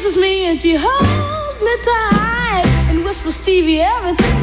kisses me and she holds me tight and whispers, Stevie, everything